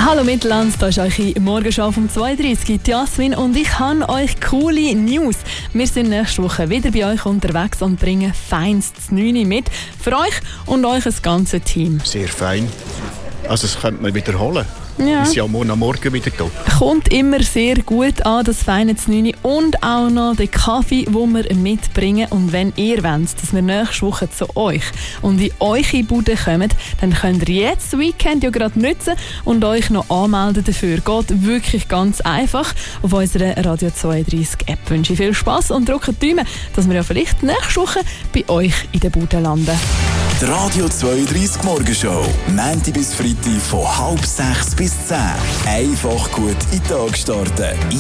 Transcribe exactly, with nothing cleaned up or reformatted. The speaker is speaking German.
Hallo Mittelland, da ist eure Morgenschau um zwei Uhr dreißig, Jasmin, und ich habe euch coole News. Wir sind nächste Woche wieder bei euch unterwegs und bringen feinstes Neune mit für euch und euch das ganze Team. Sehr fein. Also das könnte man wiederholen. Ja. Wir sind ja morgen am Morgen wieder da. Kommt immer sehr gut an, das feine Znüni und auch noch den Kaffee, den wir mitbringen. Und wenn ihr wollt, dass wir nächste Woche zu euch und in eure Bude kommen, dann könnt ihr jetzt das Weekend ja gerade nutzen und euch noch anmelden dafür. Geht wirklich ganz einfach. Auf unserer Radio zweiunddreißig App wünsche ich viel Spass und drückt die Daumen, dass wir ja vielleicht nächste Woche bei euch in der Bude landen. Die Radio zweiunddreißig Morgenshow. Montag bis Freitag von halb sechs bis zehn. Einfach gut in den Tag starten.